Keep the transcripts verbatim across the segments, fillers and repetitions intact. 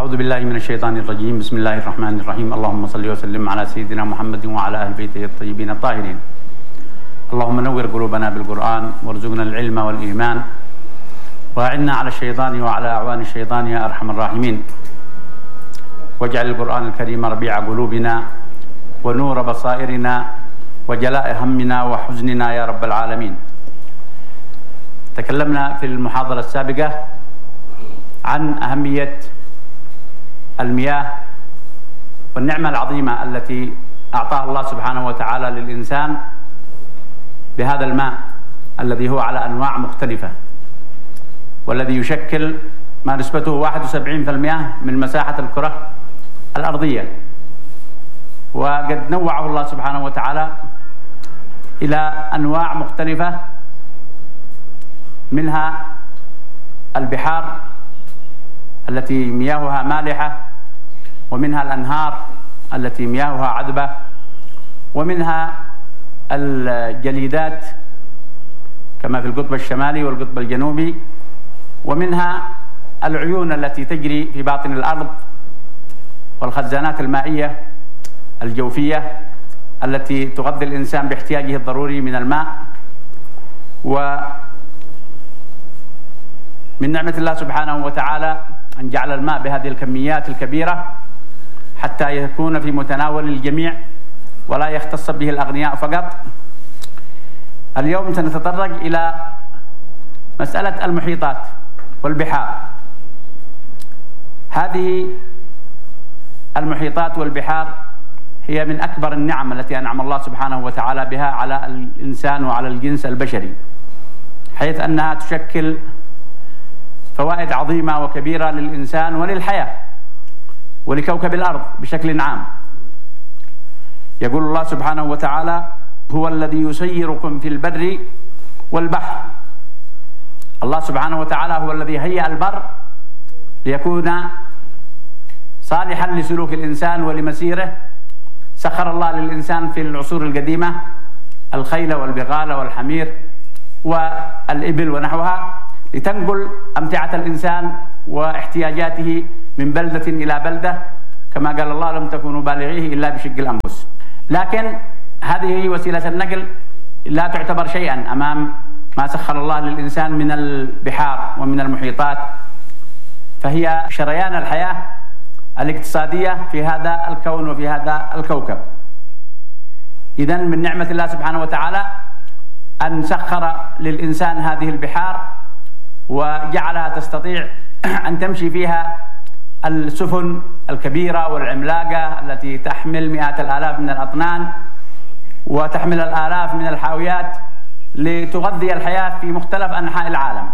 أعوذ بالله من الشيطان الرجيم. بسم الله الرحمن الرحيم. اللهم صل وسلم على سيدنا محمد وعلى أهل بيته الطيبين الطاهرين. اللهم نور قلوبنا بالقرآن وارزقنا العلم والإيمان وأعنا على الشيطان وعلى أعوان الشيطان يا أرحم الراحمين. واجعل القرآن الكريم ربيع قلوبنا ونور بصائرنا وجلاء همنا وحزننا يا رب العالمين. تكلمنا في المحاضرة السابقة عن أهمية المياه والنعمة العظيمة التي أعطاها الله سبحانه وتعالى للإنسان بهذا الماء الذي هو على أنواع مختلفة، والذي يشكل ما نسبته واحد وسبعين بالمئة من مساحة الكرة الأرضية. وقد نوعه الله سبحانه وتعالى إلى أنواع مختلفة، منها البحار التي مياهها مالحة، ومنها الأنهار التي مياهها عذبة، ومنها الجليدات كما في القطب الشمالي والقطب الجنوبي، ومنها العيون التي تجري في باطن الأرض، والخزانات المائية الجوفية التي تغذي الإنسان باحتياجه الضروري من الماء. ومن نعمة الله سبحانه وتعالى أن جعل الماء بهذه الكميات الكبيرة حتى يكون في متناول الجميع ولا يختص به الأغنياء فقط. اليوم سنتطرق إلى مسألة المحيطات والبحار. هذه المحيطات والبحار هي من أكبر النعم التي أنعم الله سبحانه وتعالى بها على الإنسان وعلى الجنس البشري، حيث أنها تشكل فوائد عظيمة وكبيرة للإنسان وللحياة ولكوكب الأرض بشكل عام. يقول الله سبحانه وتعالى: هو الذي يسيركم في البر والبحر. الله سبحانه وتعالى هو الذي هيأ البر ليكون صالحا لسلوك الإنسان ولمسيره. سخر الله للإنسان في العصور القديمة الخيل والبغال والحمير والإبل ونحوها لتنقل أمتعة الإنسان واحتياجاته من بلدة إلى بلدة، كما قال الله: لم تكونوا بالغيه إلا بشق الأنفس. لكن هذه وسيلة النقل لا تعتبر شيئا أمام ما سخر الله للإنسان من البحار ومن المحيطات، فهي شريان الحياة الاقتصادية في هذا الكون وفي هذا الكوكب. إذن من نعمة الله سبحانه وتعالى أن سخر للإنسان هذه البحار وجعلها تستطيع أن تمشي فيها السفن الكبيرة والعملاقة التي تحمل مئات الآلاف من الأطنان وتحمل الآلاف من الحاويات لتغذي الحياة في مختلف أنحاء العالم.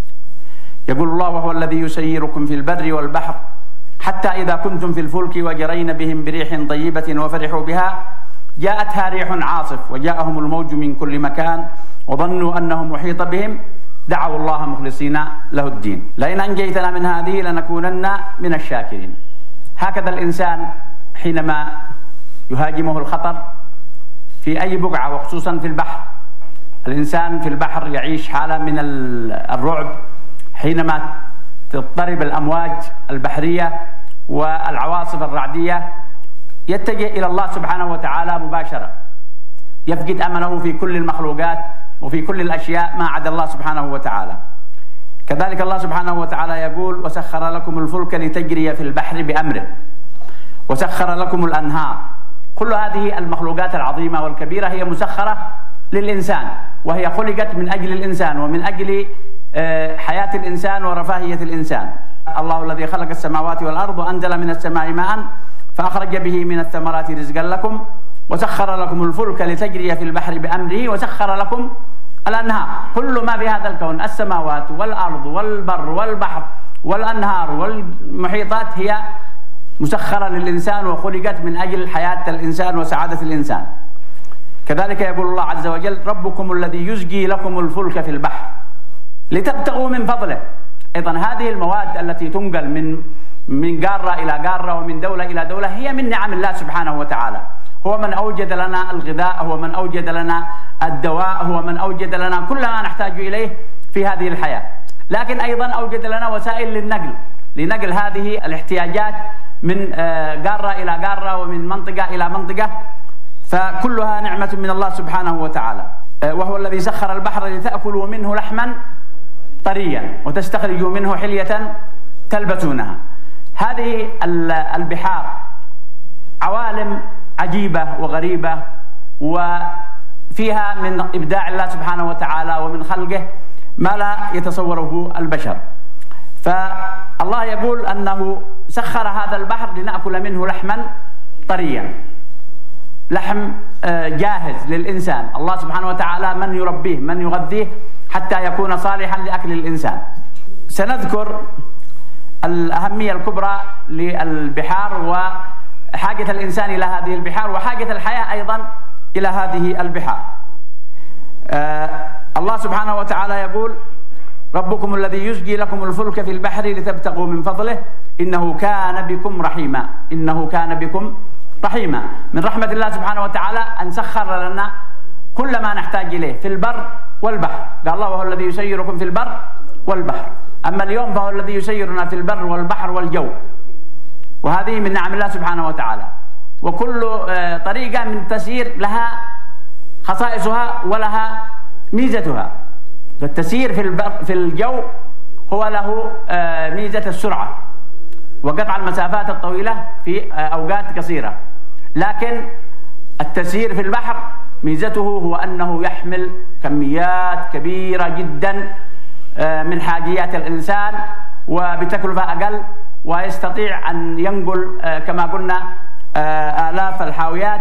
يقول الله: وهو الذي يسيركم في البر والبحر حتى إذا كنتم في الفلك وجرين بهم بريح طيبة وفرحوا بها جاءتها ريح عاصف وجاءهم الموج من كل مكان وظنوا أنهم محيط بهم دعوا الله مخلصين له الدين لئن أنجيتنا من هذه لنكونن من الشاكرين. هكذا الإنسان حينما يهاجمه الخطر في أي بقعة، وخصوصا في البحر. الإنسان في البحر يعيش حالة من الرعب حينما تضطرب الأمواج البحرية والعواصف الرعدية، يتجه إلى الله سبحانه وتعالى مباشرة، يفقد أمله في كل المخلوقات وفي كل الأشياء ما عدا الله سبحانه وتعالى. كذلك الله سبحانه وتعالى يقول: وسخر لكم الفلك لتجري في البحر بأمره وسخر لكم الأنهار. كل هذه المخلوقات العظيمة والكبيرة هي مسخرة للإنسان، وهي خلقت من أجل الإنسان ومن أجل حياة الإنسان ورفاهية الإنسان. الله الذي خلق السماوات والأرض وأنزل من السماء ماء فأخرج به من الثمرات رزقا لكم وسخر لكم الفلك لتجري في البحر بأمره وسخر لكم الأنهار. كل ما في هذا الكون، السماوات والأرض والبر والبحر والأنهار والمحيطات، هي مسخرة للإنسان وخلقت من أجل حياة الإنسان وسعادة الإنسان. كذلك يقول الله عز وجل: ربكم الذي يزجي لكم الفلك في البحر لتبتغوا من فضله. أيضا هذه المواد التي تنقل من من قارة إلى قارة ومن دولة إلى دولة هي من نعم الله سبحانه وتعالى. هو من أوجد لنا الغذاء، هو من أوجد لنا الدواء، هو من أوجد لنا كل ما نحتاج إليه في هذه الحياة. لكن أيضا أوجد لنا وسائل للنقل لنقل هذه الاحتياجات من قارة إلى قارة ومن منطقة إلى منطقة، فكلها نعمة من الله سبحانه وتعالى. وهو الذي سخر البحر لتأكلوا منه لحما طريا وتستخرجوا منه حلية تلبسونها. هذه البحار عوالم عجيبة وغريبة، وفيها من إبداع الله سبحانه وتعالى ومن خلقه ما لا يتصوره البشر. فالله يقول أنه سخر هذا البحر لنأكل منه لحما طريا، لحم جاهز للإنسان. الله سبحانه وتعالى من يربيه، من يغذيه حتى يكون صالحا لأكل الإنسان. سنذكر الأهمية الكبرى للبحار وحاجة الإنسان إلى هذه البحار وحاجة الحياة أيضا إلى هذه البحار. آه الله سبحانه وتعالى يقول: ربكم الذي يزجي لكم الفلك في البحر لتبتغوا من فضله إنه كان بكم رحيما. إنه كان بكم رحيما. من رحمة الله سبحانه وتعالى أن سخر لنا كل ما نحتاج إليه في البر والبحر. قال الله: وهو الذي يسيركم في البر والبحر. أما اليوم فهو الذي يسيرنا في البر والبحر والجو، وهذه من نعم الله سبحانه وتعالى. وكل طريقة من التسيير لها خصائصها ولها ميزتها. فالتسيير في البر في الجو هو له ميزة السرعة وقطع المسافات الطويلة في أوقات قصيرة، لكن التسيير في البحر ميزته هو أنه يحمل كميات كبيرة جدا من حاجيات الإنسان وبتكلفة أقل، ويستطيع أن ينقل كما قلنا آلاف الحاويات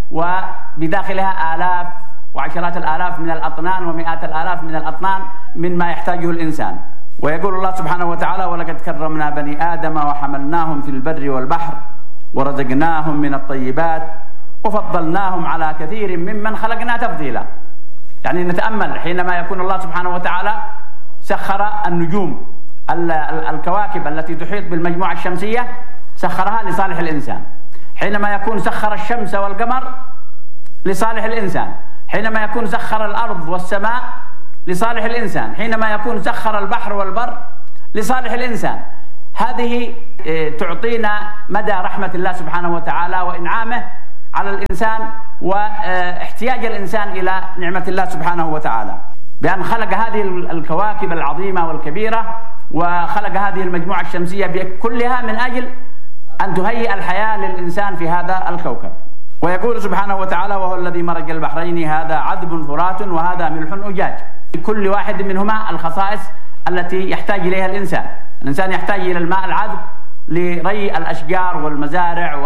وبداخلها آلاف وعشرات الآلاف من الأطنان ومئات الآلاف من الأطنان من ما يحتاجه الإنسان. ويقول الله سبحانه وتعالى: ولقد كرمنا بني آدم وحملناهم في البر والبحر ورزقناهم من الطيبات وفضلناهم على كثير ممن خلقنا تفضيلا. يعني نتأمل حينما يكون الله سبحانه وتعالى سخر النجوم، الكواكب التي تحيط بالمجموعة الشمسية سخرها لصالح الإنسان. حينما يكون سخر الشمس والقمر لصالح الإنسان. حينما يكون سخر الأرض والسماء لصالح الإنسان. حينما يكون سخر البحر والبر لصالح الإنسان. هذه تعطينا مدى رحمة الله سبحانه وتعالى وإنعامه على الإنسان واحتياج الإنسان إلى نعمة الله سبحانه وتعالى، بأن خلق هذه الكواكب العظيمة والكبيرة وخلق هذه المجموعة الشمسية كلها من أجل أن تهيئ الحياة للإنسان في هذا الكوكب. ويقول سبحانه وتعالى: وهو الذي مرج البحرين هذا عذب فرات وهذا ملح أجاج. لكل واحد منهما الخصائص التي يحتاج إليها الإنسان. الإنسان يحتاج إلى الماء العذب لري الأشجار والمزارع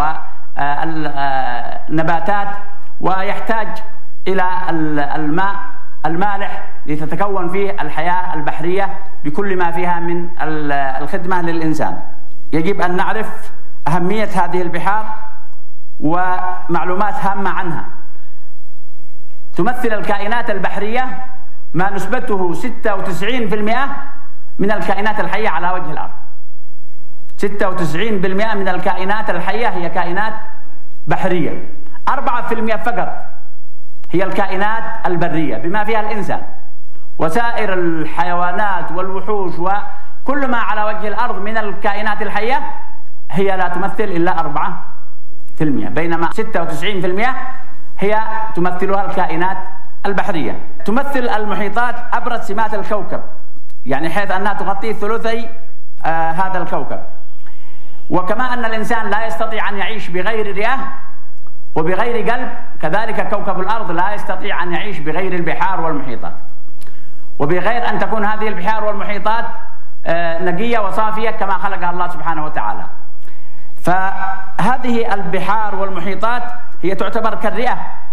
والنباتات، ويحتاج إلى الماء المالح لتتكون فيه الحياة البحرية بكل ما فيها من الخدمة للإنسان. يجب أن نعرف أهمية هذه البحار ومعلومات هامة عنها. تمثل الكائنات البحرية ما نسبته ستة وتسعين بالمئة من الكائنات الحية على وجه الأرض. ستة وتسعين بالمئة من الكائنات الحية هي كائنات بحرية. أربعة بالمئة فقط هي الكائنات البرية بما فيها الإنسان، وسائر الحيوانات والوحوش وكل ما على وجه الأرض من الكائنات الحية هي لا تمثل إلا أربعة بالمئة، بينما ستة وتسعين بالمئة هي تمثلها الكائنات البحرية. تمثل المحيطات أبرز سمات الكوكب، يعني حيث أنها تغطي ثلثي آه هذا الكوكب. وكما أن الإنسان لا يستطيع أن يعيش بغير رئة وبغير قلب، كذلك كوكب الأرض لا يستطيع أن يعيش بغير البحار والمحيطات، وبغير أن تكون هذه البحار والمحيطات آه نقية وصافية كما خلقها الله سبحانه وتعالى. فهذه البحار والمحيطات هي تعتبر كالرئة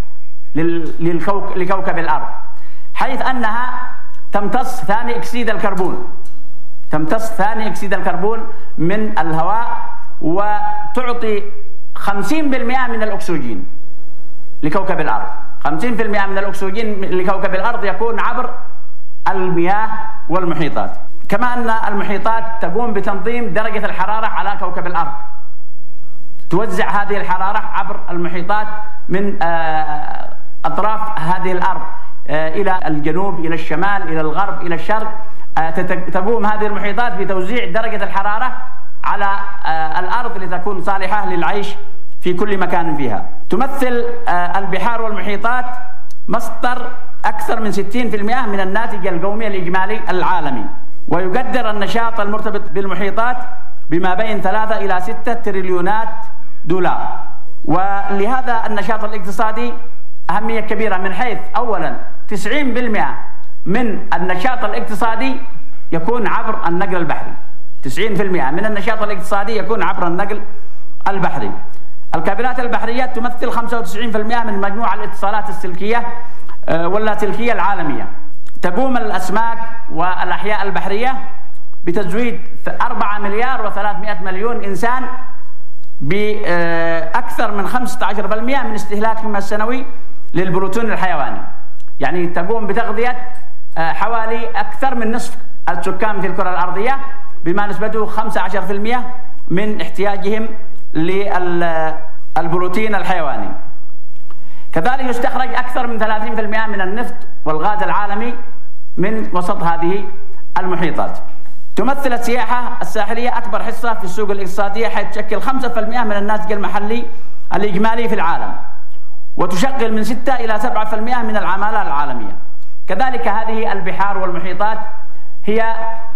لكوكب الأرض، حيث أنها تمتص ثاني أكسيد الكربون تمتص ثاني أكسيد الكربون من الهواء، وتعطي خمسين بالمئة من الأكسجين لكوكب الأرض. خمسين بالمئة من الأكسجين لكوكب الأرض يكون عبر المياه والمحيطات. كما أن المحيطات تقوم بتنظيم درجة الحرارة على كوكب الأرض، توزع هذه الحرارة عبر المحيطات من أطراف هذه الأرض إلى الجنوب، إلى الشمال، إلى الغرب، إلى الشرق. تقوم هذه المحيطات بتوزيع درجة الحرارة على الأرض لتكون صالحة للعيش في كل مكان فيها. تمثل البحار والمحيطات مصدر أكثر من ستين بالمئة من الناتج القومي الإجمالي العالمي، ويقدر النشاط المرتبط بالمحيطات بما بين ثلاثة إلى ستة تريليونات دولار. ولهذا النشاط الاقتصادي أهمية كبيرة، من حيث أولا تسعين بالمئة من النشاط الاقتصادي يكون عبر النقل البحري. تسعين بالمئة من النشاط الاقتصادي يكون عبر النقل البحري. الكابلات البحرية تمثل خمسة وتسعين بالمئة من مجموع الاتصالات السلكية واللاسلكية العالمية. تقوم الأسماك والأحياء البحرية بتزويد أربعة مليار وثلاثمائة مليون إنسان بأكثر من خمسة عشر بالمئة من استهلاكهم السنوي للبروتين الحيواني. يعني تقوم بتغذية حوالي أكثر من نصف السكان في الكرة الأرضية، بما نسبته خمسة عشر بالمئة من احتياجهم للبروتين الحيواني. كذلك يستخرج أكثر من ثلاثين بالمئة من النفط والغاز العالمي من وسط هذه المحيطات. تمثل السياحة الساحلية أكبر حصة في السوق الاقتصادية، حيث تشكل خمسة بالمئة من الناتج المحلي الإجمالي في العالم، وتشغل من ستة إلى سبعة بالمئة من العمالة العالمية. كذلك هذه البحار والمحيطات هي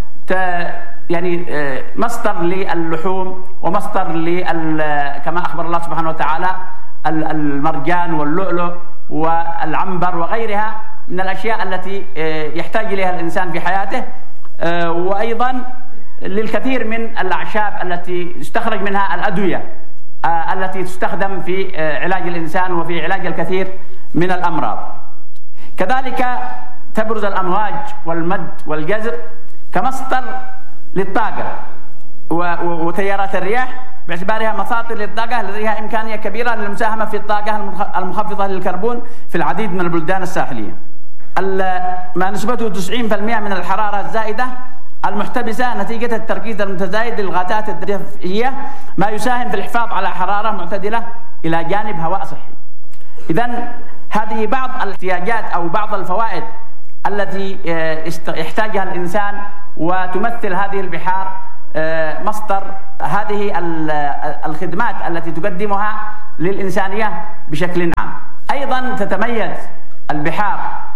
يعني مصدر للحوم ومصدر كما أخبر الله سبحانه وتعالى المرجان واللؤلؤ والعنبر وغيرها من الأشياء التي يحتاج إليها الإنسان في حياته، وأيضا للكثير من الأعشاب التي يستخرج منها الأدوية التي تستخدم في علاج الإنسان وفي علاج الكثير من الأمراض. كذلك تبرز الأمواج والمد والجزر كمصدر للطاقة وتيارات الرياح، باعتبارها مصادر للطاقة لديها إمكانية كبيرة للمساهمة في الطاقة المخفضة للكربون في العديد من البلدان الساحلية. ما نسبته تسعين بالمئة من الحرارة الزائدة المحتبسة نتيجة التركيز المتزايد للغازات الدفئية، ما يساهم في الحفاظ على حرارة معتدلة إلى جانب هواء صحي. إذن هذه بعض الاحتياجات أو بعض الفوائد التي يحتاجها الإنسان، وتمثل هذه البحار مصدر هذه الخدمات التي تقدمها للإنسانية بشكل عام. أيضا تتميز البحار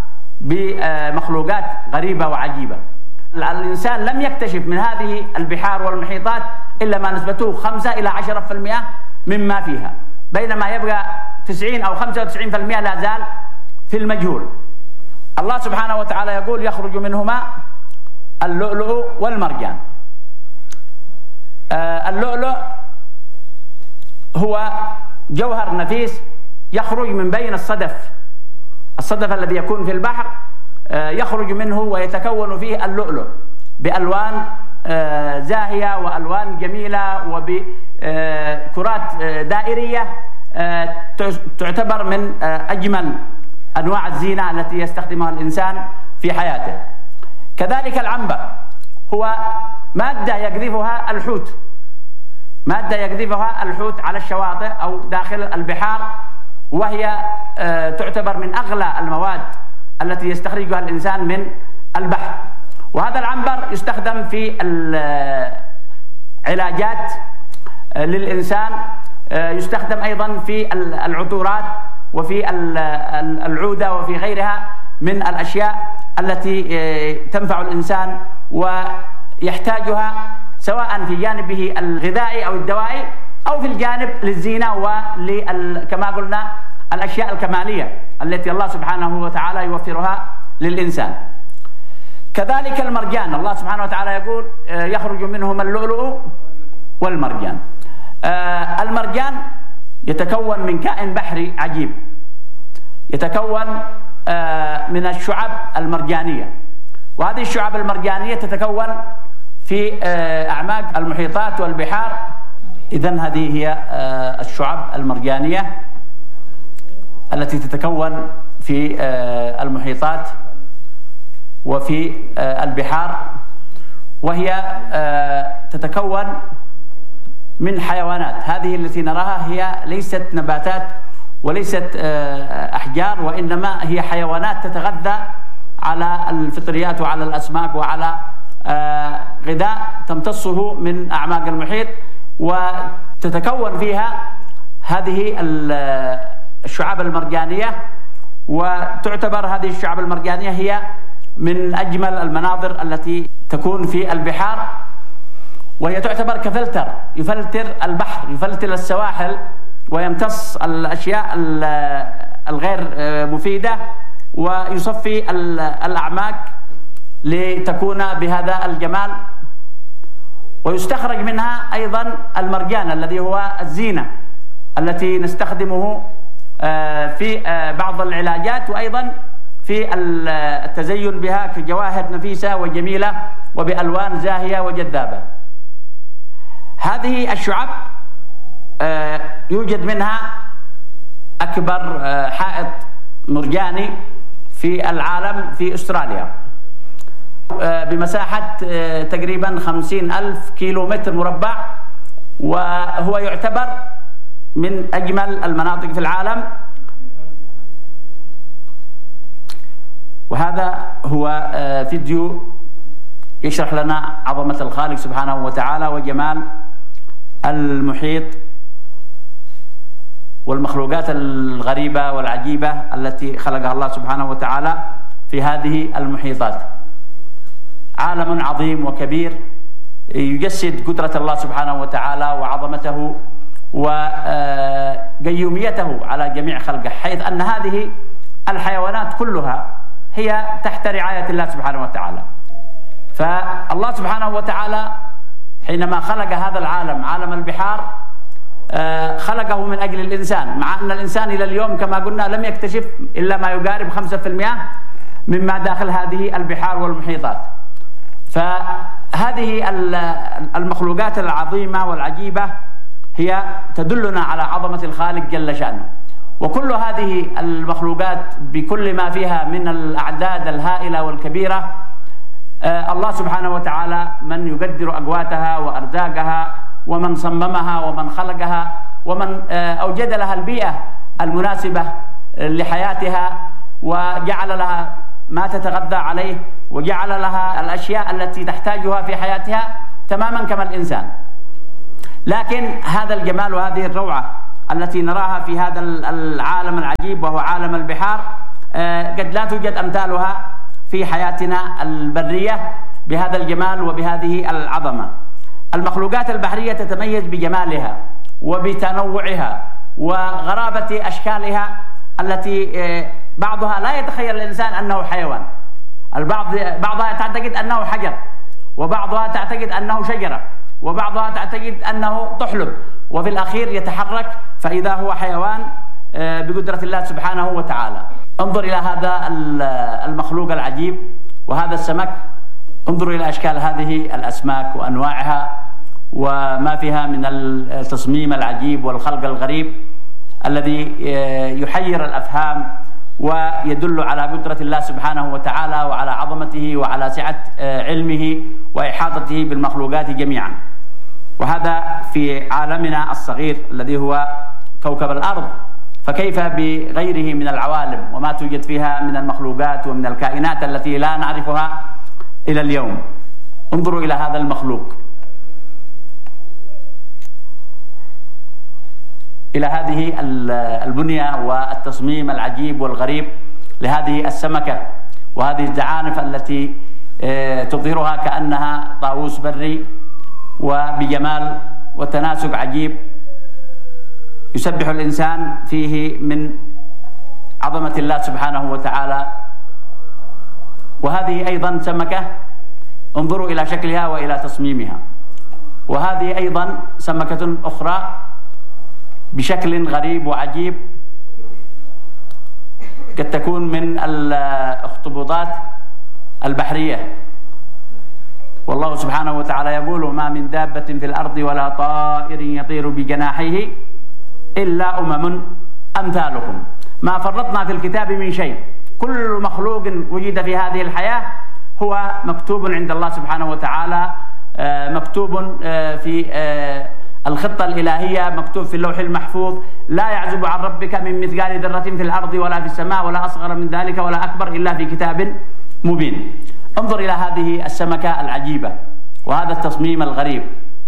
بمخلوقات غريبة وعجيبة. الإنسان لم يكتشف من هذه البحار والمحيطات إلا ما نسبته خمسة إلى عشرة بالمئة مما فيها، بينما يبقى تسعين أو خمسة وتسعين بالمئة لا زال في المجهول. الله سبحانه وتعالى يقول: يخرج منهما اللؤلؤ والمرجان. آه اللؤلؤ هو جوهر نفيس يخرج من بين الصدف الصدف الذي يكون في البحر، آه يخرج منه ويتكون فيه اللؤلؤ بألوان آه زاهية وألوان جميلة وبكرات آه دائرية، آه تعتبر من آه أجمل أنواع الزينة التي يستخدمها الإنسان في حياته. كذلك العنبر هو مادة يقذفها الحوت مادة يقذفها الحوت على الشواطئ أو داخل البحار، وهي تعتبر من أغلى المواد التي يستخرجها الإنسان من البحر. وهذا العنبر يستخدم في العلاجات للإنسان، يستخدم أيضا في العطورات وفي العودة وفي غيرها من الأشياء التي تنفع الإنسان ويحتاجها، سواء في جانبه الغذائي أو الدوائي أو في الجانب للزينة وكما قلنا الأشياء الكمالية التي الله سبحانه وتعالى يوفرها للإنسان. كذلك المرجان، الله سبحانه وتعالى يقول: يخرج منهما اللؤلؤ والمرجان. المرجان يتكون من كائن بحري عجيب، يتكون من الشعب المرجانية، وهذه الشعب المرجانية تتكون في أعماق المحيطات والبحار. إذن هذه هي الشعب المرجانية التي تتكون في المحيطات وفي البحار، وهي تتكون من حيوانات. هذه التي نراها هي ليست نباتات وليست أحجار، وإنما هي حيوانات تتغذى على الفطريات وعلى الأسماك وعلى غذاء تمتصه من أعماق المحيط، وتتكون فيها هذه الشعاب المرجانية. وتعتبر هذه الشعاب المرجانية هي من أجمل المناظر التي تكون في البحار، وهي تعتبر كفلتر، يفلتر البحر، يفلتر السواحل، ويمتص الأشياء الغير مفيدة ويصفي الأعماق لتكون بهذا الجمال. ويستخرج منها أيضا المرجان الذي هو الزينة التي نستخدمه في بعض العلاجات، وأيضا في التزين بها كجواهر نفيسة وجميلة وبألوان زاهية وجذابة. هذه الشعاب يوجد منها أكبر حائط مرجاني في العالم في أستراليا بمساحة تقريبا خمسين ألف كيلو متر مربع، وهو يعتبر من أجمل المناطق في العالم. وهذا هو فيديو يشرح لنا عظمة الخالق سبحانه وتعالى وجمال المحيط والمخلوقات الغريبة والعجيبة التي خلقها الله سبحانه وتعالى في هذه المحيطات. عالم عظيم وكبير يجسد قدرة الله سبحانه وتعالى وعظمته وقيوميته على جميع خلقه، حيث أن هذه الحيوانات كلها هي تحت رعاية الله سبحانه وتعالى. فالله سبحانه وتعالى حينما خلق هذا العالم، عالم البحار، خلقه من أجل الإنسان، مع أن الإنسان إلى اليوم كما قلنا لم يكتشف إلا ما يقارب خمسة بالمئة مما داخل هذه البحار والمحيطات. فهذه المخلوقات العظيمة والعجيبة هي تدلنا على عظمة الخالق جل شأنه. وكل هذه المخلوقات بكل ما فيها من الأعداد الهائلة والكبيرة، الله سبحانه وتعالى من يقدر أقواتها وأرزاقها، ومن صممها ومن خلقها ومن أوجد لها البيئة المناسبة لحياتها، وجعل لها ما تتغذى عليه، وجعل لها الأشياء التي تحتاجها في حياتها تماما كما الإنسان. لكن هذا الجمال وهذه الروعة التي نراها في هذا العالم العجيب وهو عالم البحار قد لا توجد أمثالها في حياتنا البرية بهذا الجمال وبهذه العظمة. المخلوقات البحرية تتميز بجمالها وبتنوعها وغرابة أشكالها التي بعضها لا يتخيل الإنسان أنه حيوان، البعض بعضها تعتقد أنه حجر، وبعضها تعتقد أنه شجرة، وبعضها تعتقد أنه طحلب، وفي الأخير يتحرك فإذا هو حيوان بقدرة الله سبحانه وتعالى. انظر إلى هذا المخلوق العجيب وهذا السمك، انظروا إلى أشكال هذه الأسماك وأنواعها وما فيها من التصميم العجيب والخلق الغريب الذي يحير الأفهام ويدل على قدرة الله سبحانه وتعالى وعلى عظمته وعلى سعة علمه وإحاطته بالمخلوقات جميعا. وهذا في عالمنا الصغير الذي هو كوكب الأرض، فكيف بغيره من العوالم وما توجد فيها من المخلوقات ومن الكائنات التي لا نعرفها إلى اليوم. انظروا إلى هذا المخلوق، إلى هذه البنية والتصميم العجيب والغريب لهذه السمكة وهذه الزعانف التي تظهرها كأنها طاووس بري، وبجمال وتناسق عجيب يسبح الإنسان فيه من عظمة الله سبحانه وتعالى. وهذه أيضا سمكة، انظروا إلى شكلها وإلى تصميمها. وهذه أيضا سمكة أخرى بشكل غريب وعجيب، قد تكون من الأخطبوطات البحرية. والله سبحانه وتعالى يقول: ما من دابة في الأرض ولا طائر يطير بجناحيه إلا أمم أمثالكم ما فرطنا في الكتاب من شيء. كل مخلوق وجد في هذه الحياة هو مكتوب عند الله سبحانه وتعالى، مكتوب في الخطة الإلهية، مكتوب في اللوح المحفوظ، لا يعزب عن ربك من مثقال ذرة في الأرض ولا في السماء ولا أصغر من ذلك ولا أكبر إلا في كتاب مبين. انظر إلى هذه السمكة العجيبة، وهذا التصميم الغريب،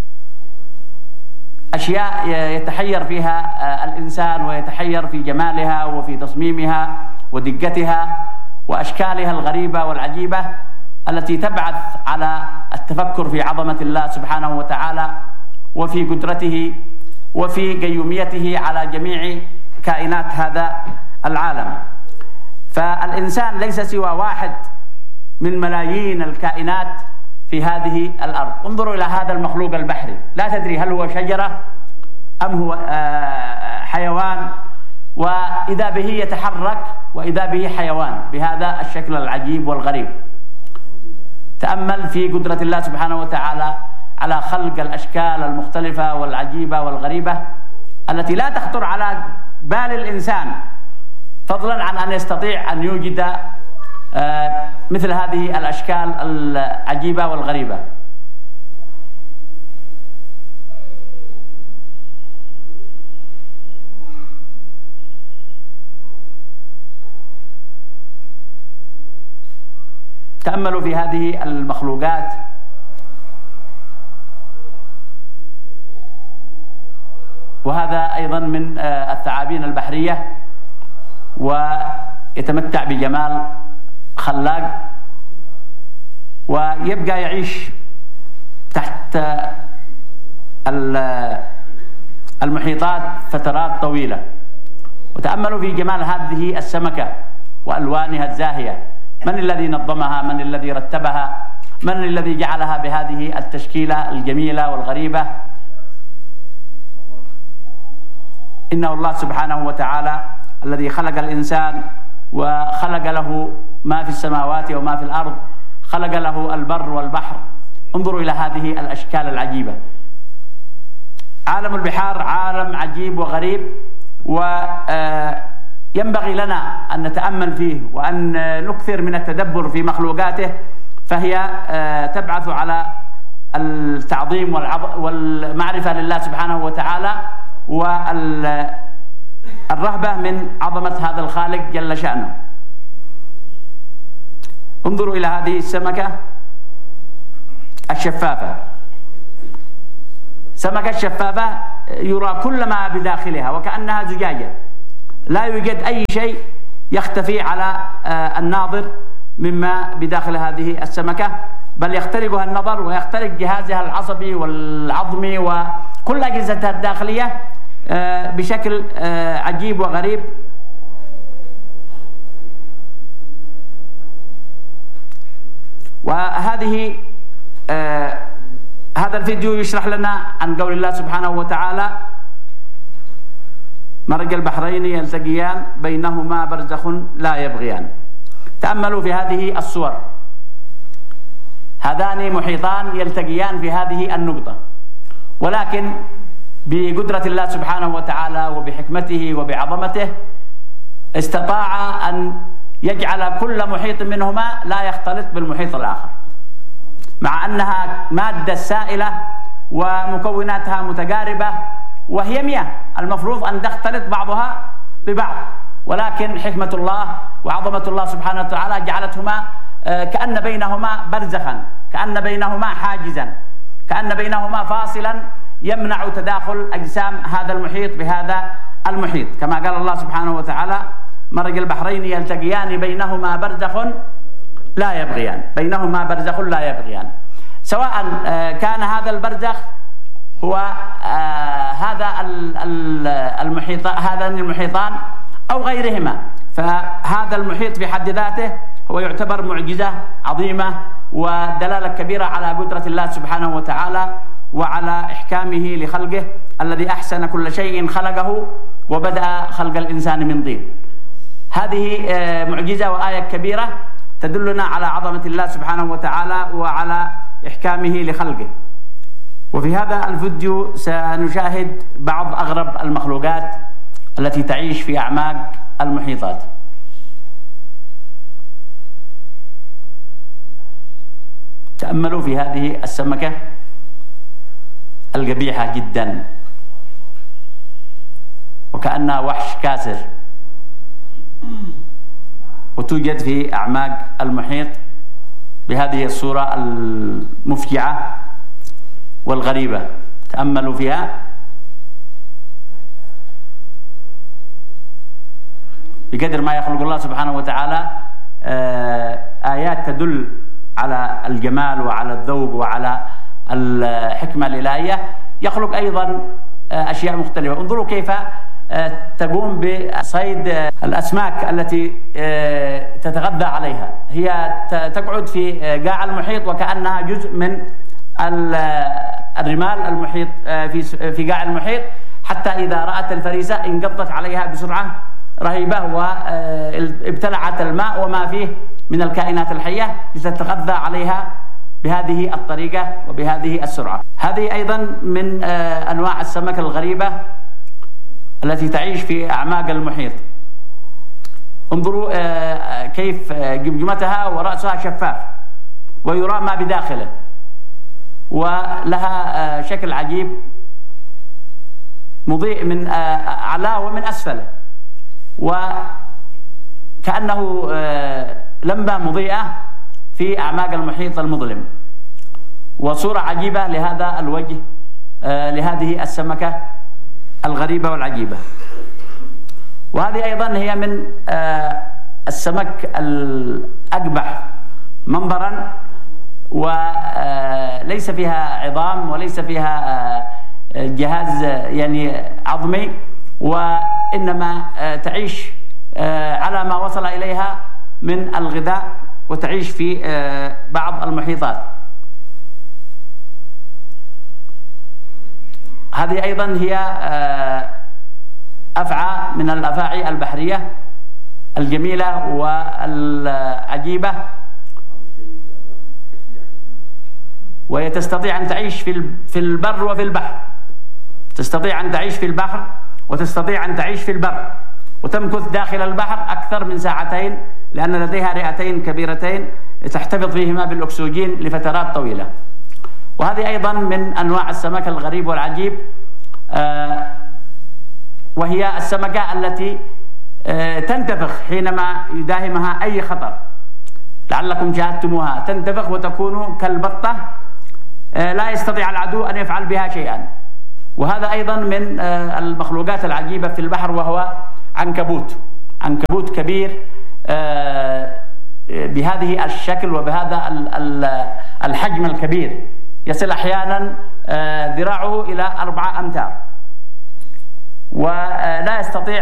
أشياء يتحير فيها الإنسان ويتحير في جمالها وفي تصميمها ودقتها وأشكالها الغريبة والعجيبة التي تبعث على التفكر في عظمة الله سبحانه وتعالى وفي قدرته وفي قيوميته على جميع كائنات هذا العالم. فالإنسان ليس سوى واحد من ملايين الكائنات في هذه الأرض. انظروا إلى هذا المخلوق البحري، لا تدري هل هو شجرة أم هو حيوان، وإذا به يتحرك وإذا به حيوان بهذا الشكل العجيب والغريب. تأمل في قدرة الله سبحانه وتعالى على خلق الأشكال المختلفة والعجيبة والغريبة التي لا تخطر على بال الإنسان، فضلا عن أن يستطيع أن يوجد مثل هذه الأشكال العجيبة والغريبة. تأملوا في هذه المخلوقات، وهذا أيضا من الثعابين البحرية، ويتمتع بجمال خلاق ويبقى يعيش تحت المحيطات فترات طويلة. وتأملوا في جمال هذه السمكة وألوانها الزاهية، من الذي نظمها؟ من الذي رتبها؟ من الذي جعلها بهذه التشكيلة الجميلة والغريبة؟ إنه الله سبحانه وتعالى الذي خلق الإنسان وخلق له ما في السماوات وما في الأرض، خلق له البر والبحر. انظروا إلى هذه الأشكال العجيبة. عالم البحار عالم عجيب وغريب، وينبغي لنا أن نتأمل فيه وأن نكثر من التدبر في مخلوقاته، فهي تبعث على التعظيم والمعرفة لله سبحانه وتعالى والرهبة من عظمة هذا الخالق جل شأنه. انظروا إلى هذه السمكة الشفافة. سمكة الشفافة يرى كل ما بداخلها وكأنها زجاجة، لا يوجد أي شيء يختفي على الناظر مما بداخل هذه السمكة، بل يخترقها النظر ويخترق جهازها العصبي والعظمي وكل أجهزتها الداخلية بشكل عجيب وغريب. وهذه آه هذا الفيديو يشرح لنا عن قول الله سبحانه وتعالى: مرج البحرين يلتقيان بينهما برزخ لا يبغيان. تأملوا في هذه الصور، هذان محيطان يلتقيان في هذه النقطة، ولكن بقدرة الله سبحانه وتعالى وبحكمته وبعظمته استطاع أن يجعل كل محيط منهما لا يختلط بالمحيط الآخر، مع أنها مادة سائلة ومكوناتها متقاربة وهي مياه، المفروض أن تختلط بعضها ببعض، ولكن حكمة الله وعظمة الله سبحانه وتعالى جعلتهما كأن بينهما برزخا، كأن بينهما حاجزا، كأن بينهما فاصلا يمنع تداخل أجسام هذا المحيط بهذا المحيط، كما قال الله سبحانه وتعالى: مرج البحرين يلتقيان بينهما برزخ لا يبغيان. بينهما برزخ لا يبغيان، سواء كان هذا البرزخ هو هذا المحيط هذان المحيطان أو غيرهما، فهذا المحيط في حد ذاته هو يعتبر معجزة عظيمة ودلالة كبيرة على قدرة الله سبحانه وتعالى وعلى إحكامه لخلقه الذي أحسن كل شيء خلقه وبدأ خلق الإنسان من طين. هذه معجزة وآية كبيرة تدلنا على عظمة الله سبحانه وتعالى وعلى إحكامه لخلقه. وفي هذا الفيديو سنشاهد بعض أغرب المخلوقات التي تعيش في أعماق المحيطات. تأملوا في هذه السمكة القبيحة جدا، وكأنها وحش كاسر، وتوجد في أعماق المحيط بهذه الصورة المفجعة والغريبة. تأملوا فيها. بقدر ما يخلق الله سبحانه وتعالى آيات تدل على الجمال وعلى الذوق وعلى الحكمة الإلهية، يخلق أيضا أشياء مختلفة. انظروا كيف تقوم بصيد الأسماك التي تتغذى عليها. هي تقعد في قاع المحيط وكأنها جزء من الرمال المحيط في في قاع المحيط، حتى إذا رأت الفريسة انقضت عليها بسرعة رهيبة وابتلعت الماء وما فيه من الكائنات الحية لتتغذى عليها بهذه الطريقة وبهذه السرعة. هذه أيضا من أنواع السمك الغريبة التي تعيش في أعماق المحيط. انظروا كيف جمجمتها ورأسها شفاف ويرى ما بداخله، ولها شكل عجيب مضيء من أعلاه ومن أسفله، وكأنه لمبة مضيئة في أعماق المحيط المظلم. وصورة عجيبة لهذا الوجه لهذه السمكة الغريبة والعجيبة. وهذه أيضا هي من السمك الأقبح منظرا، وليس فيها عظام وليس فيها جهاز يعني عظمي، وإنما تعيش على ما وصل إليها من الغذاء وتعيش في بعض المحيطات. هذه أيضا هي أفعى من الأفاعي البحرية الجميلة والعجيبة، وهي تستطيع أن تعيش في البر وفي البحر. تستطيع أن تعيش في البحر وتستطيع أن تعيش في البر، وتمكث داخل البحر أكثر من ساعتين، لأن لديها رئتين كبيرتين تحتفظ فيهما بالأكسجين لفترات طويلة. وهذه أيضا من أنواع السمك الغريب والعجيب، وهي السمكة التي تنتفخ حينما يداهمها أي خطر، لعلكم شاهدتموها. تنتفخ وتكون كالبطة، لا يستطيع العدو أن يفعل بها شيئا. وهذا أيضا من المخلوقات العجيبة في البحر، وهو عنكبوت. عنكبوت كبير بهذه الشكل وبهذا الحجم الكبير، يصل أحيانا ذراعه إلى أربعة أمتار، ولا يستطيع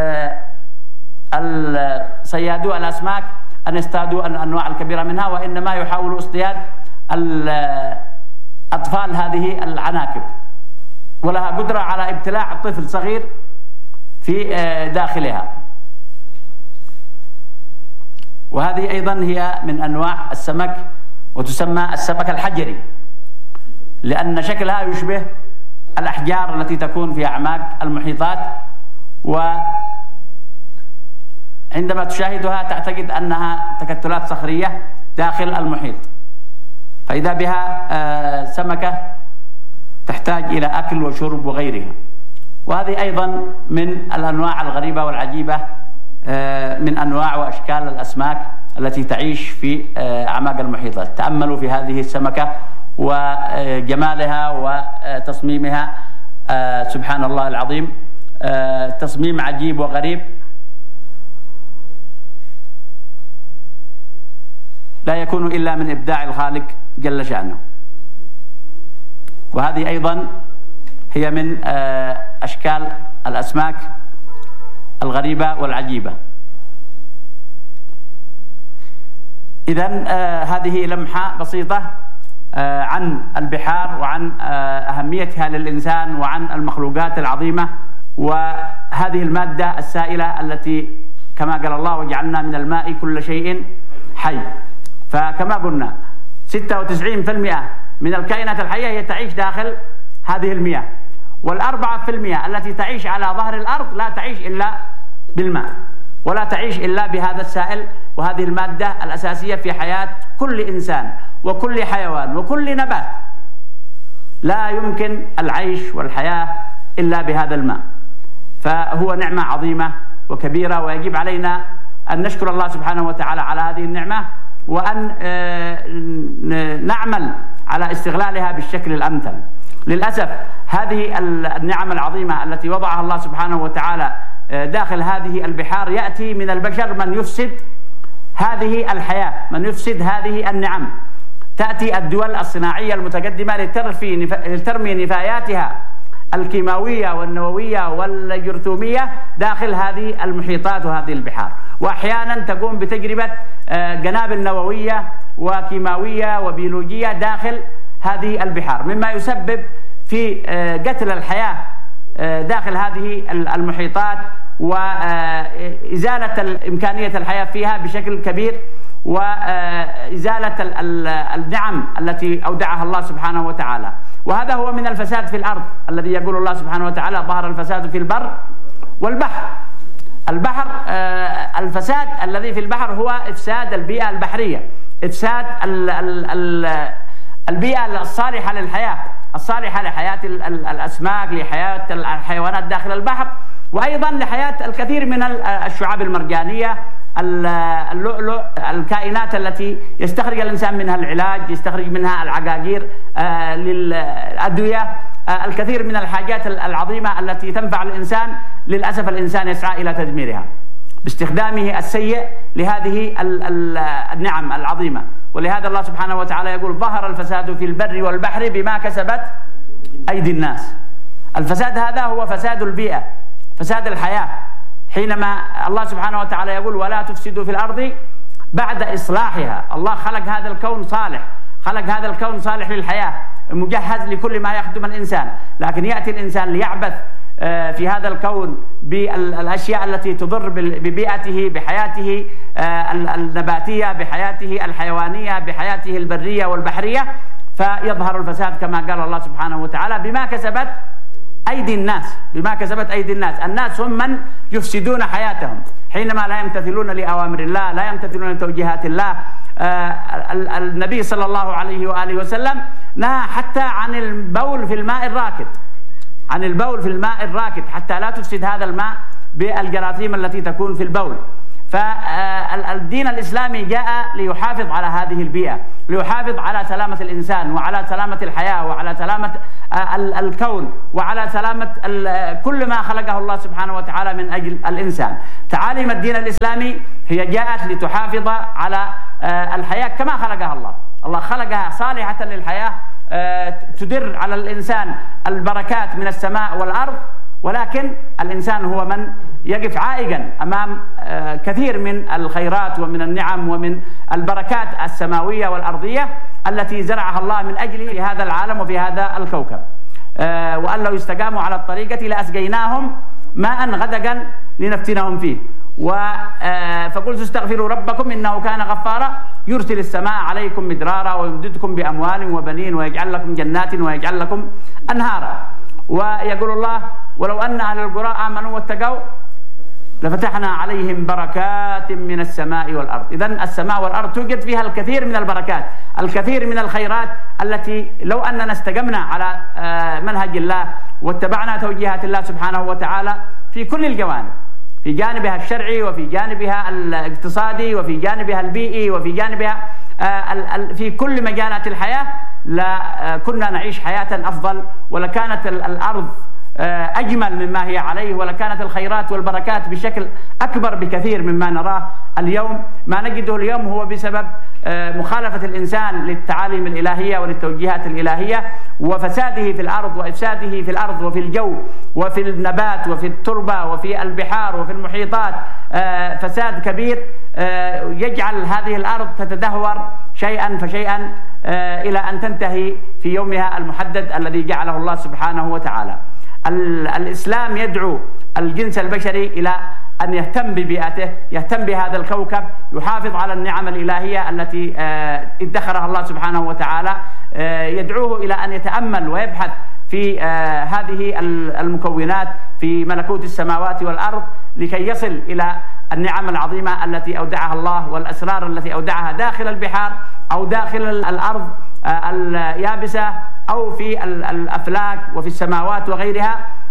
صيادو الأسماك أن يصطادوا الأنواع الكبيرة منها، وإنما يحاولوا اصطياد أطفال هذه العناكب، ولها قدرة على ابتلاع طفل صغير في داخلها. وهذه أيضا هي من أنواع السمك، وتسمى السمك الحجري، لأن شكلها يشبه الأحجار التي تكون في أعماق المحيطات، وعندما تشاهدها تعتقد أنها تكتلات صخرية داخل المحيط، فإذا بها سمكة تحتاج إلى أكل وشرب وغيرها. وهذه أيضا من الأنواع الغريبة والعجيبة من أنواع وأشكال الأسماك التي تعيش في أعماق المحيطات. تأملوا في هذه السمكة وجمالها وتصميمها، سبحان الله العظيم، تصميم عجيب وغريب لا يكون إلا من إبداع الخالق جل شأنه. وهذه أيضا هي من أشكال الأسماك الغريبة والعجيبة. إذن هذه لمحة بسيطة عن البحار وعن أهميتها للإنسان وعن المخلوقات العظيمة، وهذه المادة السائلة التي كما قال الله وجعلنا من الماء كل شيء حي. فكما قلنا ستة وتسعين بالمئة من الكائنات الحية هي تعيش داخل هذه المياه، والأربعة في المئة التي تعيش على ظهر الأرض لا تعيش إلا بالماء، ولا تعيش إلا بهذا السائل وهذه المادة الأساسية في حياة كل إنسان وكل حيوان وكل نبات. لا يمكن العيش والحياة إلا بهذا الماء، فهو نعمة عظيمة وكبيرة، ويجب علينا أن نشكر الله سبحانه وتعالى على هذه النعمة، وأن نعمل على استغلالها بالشكل الأمثل. للأسف هذه النعم العظيمة التي وضعها الله سبحانه وتعالى داخل هذه البحار يأتي من البشر من يفسد هذه الحياة، من يفسد هذه النعم. تأتي الدول الصناعية المتقدمة لترمي نفاياتها الكيماوية والنووية والجرثومية داخل هذه المحيطات وهذه البحار، وأحيانا تقوم بتجربة قنابل نووية وكيماوية وبيولوجية داخل هذه البحار، مما يسبب في قتل الحياة داخل هذه المحيطات وإزالة إمكانية الحياة فيها بشكل كبير، وإزالة النعم التي أودعها الله سبحانه وتعالى. وهذا هو من الفساد في الأرض الذي يقول الله سبحانه وتعالى ظهر الفساد في البر والبحر. البحر الفساد الذي في البحر هو إفساد البيئة البحرية، إفساد البيئة الصالحة للحياة، الصالحة لحياة الأسماك، لحياة الحيوانات داخل البحر، وأيضا لحياة الكثير من الشعاب المرجانية، اللؤلؤ، الكائنات التي يستخرج الإنسان منها العلاج، يستخرج منها العقاقير للأدوية، الكثير من الحاجات العظيمة التي تنفع الإنسان. للأسف الإنسان يسعى إلى تدميرها باستخدامه السيء لهذه النعم العظيمة. ولهذا الله سبحانه وتعالى يقول ظهر الفساد في البر والبحر بما كسبت أيدي الناس. الفساد هذا هو فساد البيئة، فساد الحياة، حينما الله سبحانه وتعالى يقول ولا تفسدوا في الأرض بعد إصلاحها. الله خلق هذا الكون صالح، خلق هذا الكون صالح للحياة، مجهز لكل ما يخدم الإنسان، لكن يأتي الإنسان ليعبث في هذا الكون بالأشياء التي تضر ببيئته، بحياته النباتية، بحياته الحيوانية، بحياته البرية والبحرية، فيظهر الفساد كما قال الله سبحانه وتعالى بما كسبت أيدي الناس. بما كسبت أيدي الناس، الناس هم من يفسدون حياتهم حينما لا يمتثلون لأوامر الله، لا يمتثلون لتوجيهات الله. النبي صلى الله عليه وآله وسلم نهى حتى عن البول في الماء الراكد، عن البول في الماء الراكد، حتى لا تفسد هذا الماء بالجراثيم التي تكون في البول. فالدين الإسلامي جاء ليحافظ على هذه البيئة، ليحافظ على سلامة الإنسان وعلى سلامة الحياة وعلى سلامة الكون وعلى سلامة كل ما خلقه الله سبحانه وتعالى من أجل الإنسان. تعاليم الدين الإسلامي هي جاءت لتحافظ على الحياة كما خلقها الله. الله خلقها صالحة للحياة، تدر على الإنسان البركات من السماء والأرض، ولكن الإنسان هو من يقف عائقا أمام كثير من الخيرات ومن النعم ومن البركات السماوية والأرضية التي زرعها الله من أجله في هذا العالم وفي هذا الكوكب. وأن لو استقاموا على الطريقة لأسقيناهم ماء غدقا لنفتنهم فيه. فقلت استغفروا ربكم إنه كان غفارا يرسل السماء عليكم مدرارا ويمددكم بأموال وبنين ويجعل لكم جنات ويجعل لكم أنهارا. ويقول الله ولو أن أهل القرى آمنوا واتقوا لفتحنا عليهم بركات من السماء والأرض. إذن السماء والأرض توجد فيها الكثير من البركات، الكثير من الخيرات التي لو أننا استقمنا على منهج الله واتبعنا توجيهات الله سبحانه وتعالى في كل الجوانب، في جانبها الشرعي وفي جانبها الاقتصادي وفي جانبها البيئي وفي جانبها في كل مجالات الحياة، لكنا نعيش حياة أفضل، ولكانت الأرض أجمل مما هي عليه، ولكانت الخيرات والبركات بشكل أكبر بكثير مما نراه اليوم. ما نجده اليوم هو بسبب مخالفة الإنسان للتعاليم الإلهية وللتوجيهات الإلهية، وفساده في الأرض وإفساده في الأرض وفي الجو وفي النبات وفي التربة وفي البحار وفي المحيطات، فساد كبير يجعل هذه الأرض تتدهور شيئا فشيئا إلى أن تنتهي في يومها المحدد الذي جعله الله سبحانه وتعالى. الإسلام يدعو الجنس البشري إلى أن يهتم ببيئته، يهتم بهذا الكوكب، يحافظ على النعم الإلهية التي ادخرها الله سبحانه وتعالى، يدعوه إلى أن يتأمل ويبحث في هذه المكونات في ملكوت السماوات والأرض لكي يصل إلى النعم العظيمة التي أودعها الله والأسرار التي أودعها داخل البحار أو داخل الأرض اليابسة أو في الأفلاك وفي السماوات وغيرها،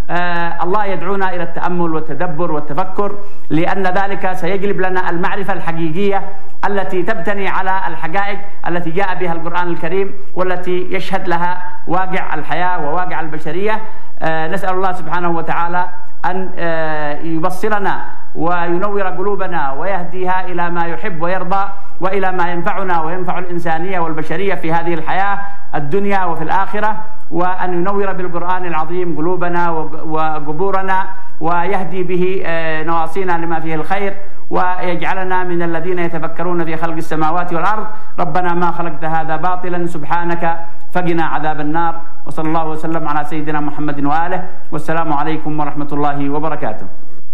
آه الله يدعونا إلى التأمل والتدبر والتفكر، لأن ذلك سيجلب لنا المعرفة الحقيقية التي تبتني على الحقائق التي جاء بها القرآن الكريم والتي يشهد لها واقع الحياة وواقع البشرية. آه نسأل الله سبحانه وتعالى أن آه يبصرنا وينور قلوبنا ويهديها إلى ما يحب ويرضى وإلى ما ينفعنا وينفع الإنسانية والبشرية في هذه الحياة الدنيا وفي الآخرة، وأن ينور بالقرآن العظيم قلوبنا وقبورنا ويهدي به نواصينا لما فيه الخير، ويجعلنا من الذين يتفكرون في خلق السماوات والأرض. ربنا ما خلقت هذا باطلا سبحانك فقنا عذاب النار. وصلى الله وسلم على سيدنا محمد وآله، والسلام عليكم ورحمة الله وبركاته.